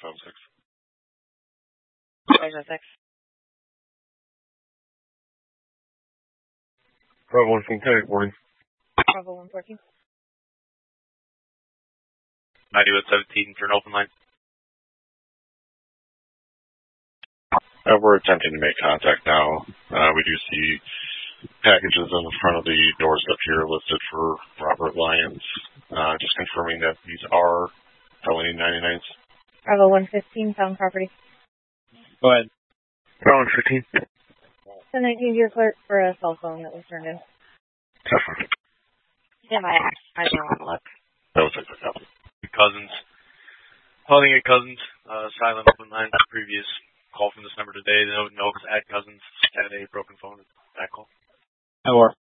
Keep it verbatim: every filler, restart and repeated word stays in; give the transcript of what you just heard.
oh six. five oh six. Bravo one fourteen, good morning. Bravo one fourteen. ninety-one seventeen for an open line. Uh, we're attempting to make contact now. Uh, we do see packages on the front of the doorstep here listed for Robert Lyons. Uh, just confirming that these are felony ninety-nines. Bravo one fifteen, found property. Go ahead. Bravo one fifteen. ten nineteen to your clerk for a cell phone that was turned in. Definitely. Yeah, I, I don't want to look. That was a good copy. Cousins. Calling at Cousins. Uh, silent open line. Previous call from this number today. No notes at Cousins. Had a broken phone. That call. Or